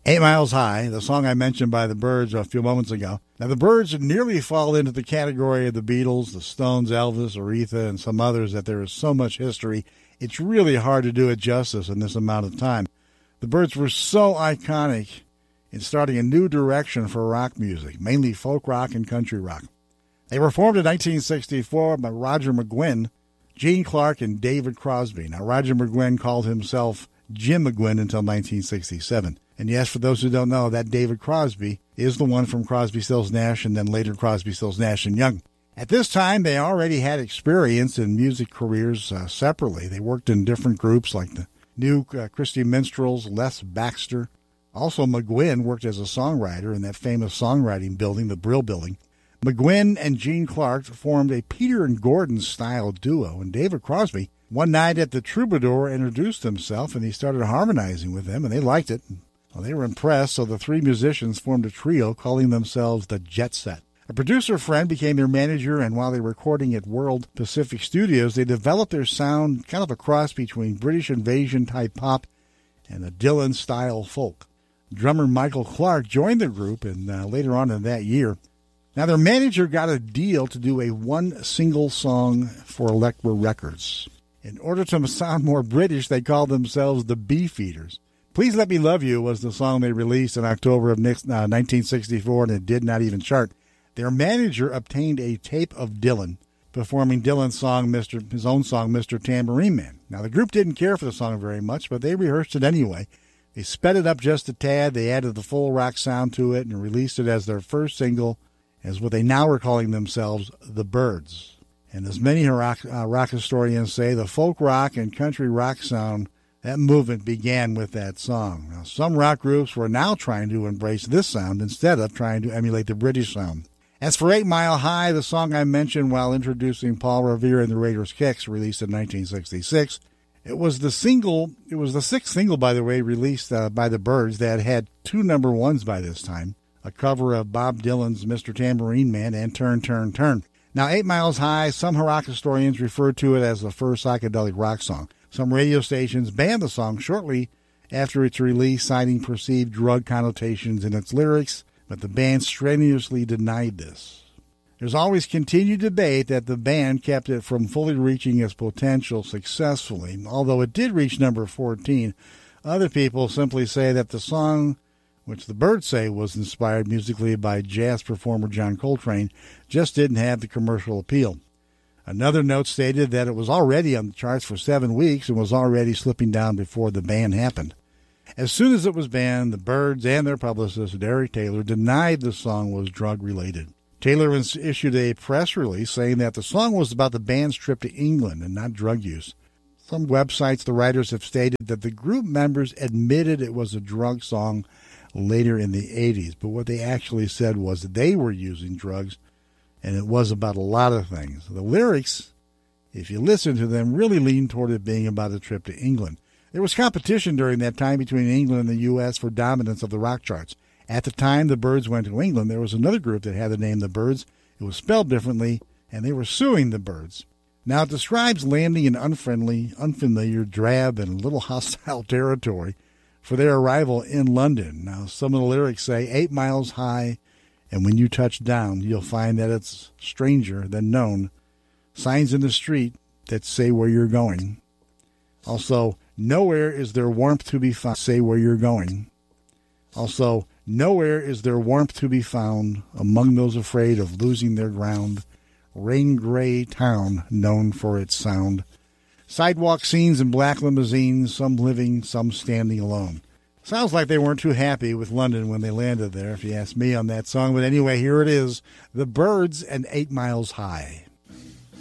8 Miles High, the song I mentioned by the Byrds a few moments ago. Now, the Byrds nearly fall into the category of the Beatles, the Stones, Elvis, Aretha, and some others that there is so much history, it's really hard to do it justice in this amount of time. The Byrds were so iconic in starting a new direction for rock music, mainly folk rock and country rock. They were formed in 1964 by Roger McGuinn, Gene Clark, and David Crosby. Now, Roger McGuinn called himself Jim McGuinn until 1967. And yes, for those who don't know, that David Crosby is the one from Crosby, Stills, Nash, and then later Crosby, Stills, Nash, and Young. At this time, they already had experience in music careers separately. They worked in different groups like the New Christy Minstrels, Les Baxter. Also, McGuinn worked as a songwriter in that famous songwriting building, the Brill Building. McGuinn and Gene Clark formed a Peter and Gordon-style duo, and David Crosby, one night at the Troubadour, introduced himself, and he started harmonizing with them, and they liked it. Well, they were impressed, so the three musicians formed a trio calling themselves the Jet Set. A producer friend became their manager, and while they were recording at World Pacific Studios, they developed their sound kind of a cross between British Invasion-type pop and a Dylan-style folk. Drummer Michael Clark joined the group and later on in that year. Now, their manager got a deal to do a one single song for Elektra Records. In order to sound more British, they called themselves the Beefeaters. Please Let Me Love You was the song they released in October of 1964, and it did not even chart. Their manager obtained a tape of Dylan performing Dylan's song, his own song, Mr. Tambourine Man. Now, the group didn't care for the song very much, but they rehearsed it anyway. They sped it up just a tad. They added the full rock sound to it and released it as their first single, as what they now are calling themselves, the Byrds. And as many rock historians say, the folk rock and country rock sound, that movement began with that song. Now, some rock groups were now trying to embrace this sound instead of trying to emulate the British sound. As for 8 Mile High, the song I mentioned while introducing Paul Revere and the Raiders' Kicks, released in 1966, it was the sixth single, by the way, released by the Byrds that had two number ones by this time, a cover of Bob Dylan's Mr. Tambourine Man and Turn, Turn, Turn. Now, 8 Miles High, some rock historians refer to it as the first psychedelic rock song. Some radio stations banned the song shortly after its release, citing perceived drug connotations in its lyrics, but the band strenuously denied this. There's always continued debate that the band kept it from fully reaching its potential successfully. Although it did reach number 14, other people simply say that the song, which the Byrds say was inspired musically by jazz performer John Coltrane, just didn't have the commercial appeal. Another note stated that it was already on the charts for 7 weeks and was already slipping down before the ban happened. As soon as it was banned, the Byrds and their publicist, Derek Taylor, denied the song was drug-related. Taylor issued a press release saying that the song was about the band's trip to England and not drug use. Some websites, the writers have stated that the group members admitted it was a drug song later in the 80s, but what they actually said was that they were using drugs, and it was about a lot of things. The lyrics, if you listen to them, really lean toward it being about a trip to England. There was competition during that time between England and the U.S. for dominance of the rock charts. At the time the Byrds went to England, there was another group that had the name the Byrds. It was spelled differently, and they were suing the Byrds. Now, it describes landing in unfriendly, unfamiliar, drab, and a little hostile territory for their arrival in London. Now, some of the lyrics say, 8 miles high, and when you touch down, you'll find that it's stranger than known. Signs in the street that say where you're going. Also, nowhere is there warmth to be found. Say where you're going. Also, nowhere is there warmth to be found among those afraid of losing their ground. Rain-gray town known for its sound. Sidewalk scenes in black limousines, some living, some standing alone. Sounds like they weren't too happy with London when they landed there, if you ask me on that song. But anyway, here it is, the Byrds and 8 Miles High.